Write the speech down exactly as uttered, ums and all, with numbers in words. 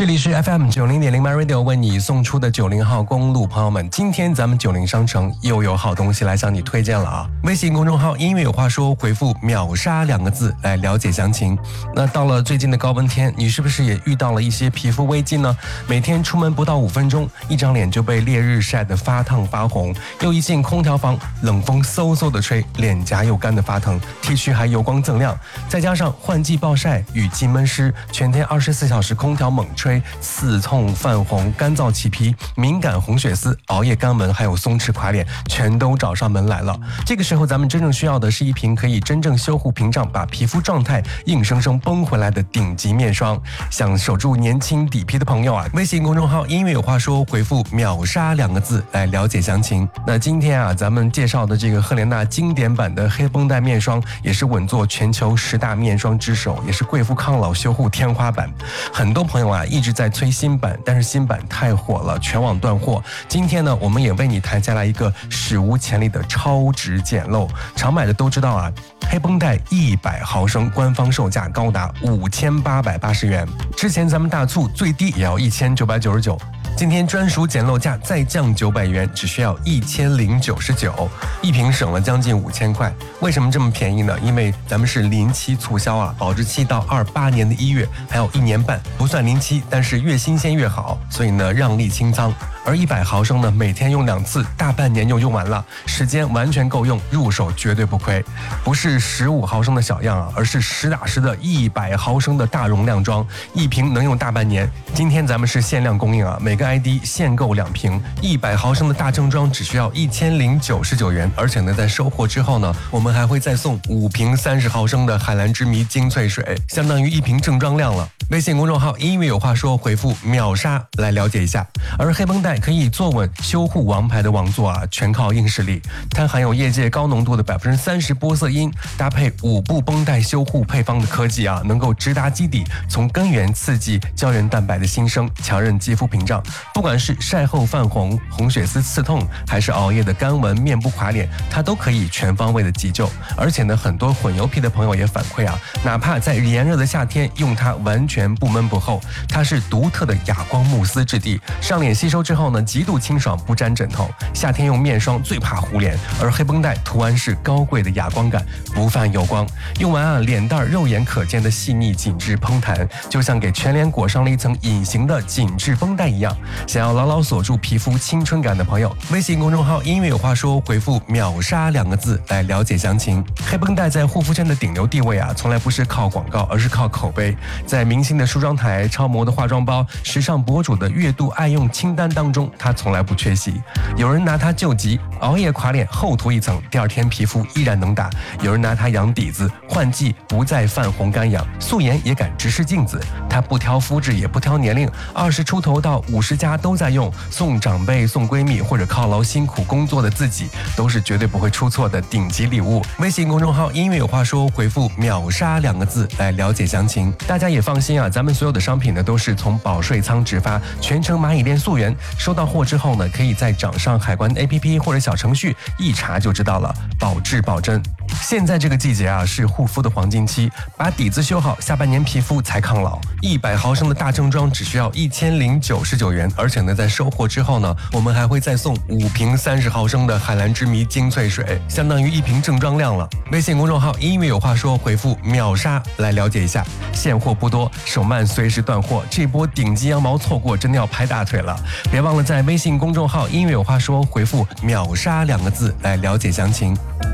这里是 F M 九零点零 My Radio 为你送出的九零号公路朋友们，今天咱们九零商城又有好东西来向你推荐了啊！微信公众号音乐有话说，回复秒杀两个字来了解详情。那到了最近的高温天，你是不是也遇到了一些皮肤危机呢？每天出门不到五分钟，一张脸就被烈日晒得发烫发红，又一进空调房，冷风嗖嗖的吹，脸颊又干得发疼， T 恤还油光锃亮，再加上换季暴晒、雨季闷湿，全天二十四小时空调猛吹，刺痛、泛红、干燥起皮、敏感红血丝、熬夜干纹，还有松弛垮脸，全都找上门来了。这个时候，咱们真正需要的是一瓶可以真正修护屏障，把皮肤状态硬生生崩回来的顶级面霜。想守住年轻底皮的朋友啊，微信公众号音乐有话说，回复秒杀两个字来了解详情。那今天啊，咱们介绍的这个赫莲娜经典版的黑绷带面霜，也是稳坐全球十大面霜之首，也是贵妇抗老修护天花板。很多朋友啊一直在催新版，但是新版太火了，全网断货。今天呢，我们也为你谈下来一个史无前例的超值捡漏。常买的都知道啊，黑绷带一百毫升官方售价高达五千八百八十元，之前咱们大促最低也要一千九百九十九。 今天专属捡漏价再降九百元，只需要一千零九十九，一瓶省了将近五千块。为什么这么便宜呢？因为咱们是临期促销啊，保质期到二八年的一月，还有一年半，不算临期，但是越新鲜越好，所以呢让利清仓。而一百毫升呢，每天用两次，大半年就用完了，时间完全够用，入手绝对不亏。不是十五毫升的小样啊，而是实打实的一百毫升的大容量装，一瓶能用大半年。今天咱们是限量供应啊，每个 I D 限购两瓶，一百毫升的大正装只需要一千零九十九元，而且呢，在收货之后呢，我们还会再送五瓶三十毫升的海蓝之谜精粹水，相当于一瓶正装量了。微信公众号音乐有话说，回复秒杀来了解一下。而黑绷带可以坐稳修护王牌的王座啊，全靠硬实力。它含有业界高浓度的百分之三十玻色因，搭配五步绷带修护配方的科技啊，能够直达基底，从根源刺激胶原蛋白的新生，强韧肌肤屏障。不管是晒后泛红、红血丝刺痛，还是熬夜的干纹、面部垮脸，它都可以全方位的急救。而且呢，很多混油皮的朋友也反馈啊，哪怕在炎热的夏天，用它完全不闷不厚。它是独特的哑光慕斯质地，上脸吸收之后呢，极度清爽，不沾枕头。夏天用面霜最怕糊脸，而黑绷带图案是高贵的哑光感，不泛油光。用完啊，脸蛋肉眼可见的细腻紧致蓬弹，就像给全脸裹上了一层隐形的紧致绷带一样。想要牢牢锁住皮肤青春感的朋友，微信公众号音乐有话说，回复秒杀两个字来了解详情。黑绷带在护肤圈的顶流地位啊，从来不是靠广告，而是靠口碑。在明星的梳妆台、超模的化妆包、时尚博主的月度爱用清单当中，它从来不缺席。有人拿它救急，熬夜垮脸厚涂一层，第二天皮肤依然能打；有人拿它养底子，换季不再泛红干痒，素颜也敢直视镜子。它不挑肤质，也不挑年龄，二十出头到五十加都在用，送长辈、送闺蜜或者犒劳辛苦工作的自己，都是绝对不会出错的顶级礼物。微信公众号音乐有话说，回复秒杀两个字来了解详情。大家也放心啊，咱们所有的商品呢都是从保税仓直发，全程蚂蚁链溯源。收到货之后呢，可以在掌上海关 A P P 或者小程序一查就知道了，保质保真。现在这个季节啊，是护肤的黄金期，把底子修好，下半年皮肤才抗老。一百毫升的大正装只需要一千零九十九元，而且呢，在收货之后呢，我们还会再送五瓶三十毫升的海蓝之谜精粹水，相当于一瓶正装量了。微信公众号音乐有话说，回复秒杀来了解一下。现货不多，手慢随时断货，这波顶级羊毛错过真的要拍大腿了。别忘了在微信公众号音乐有话说，回复秒杀两个字来了解详情。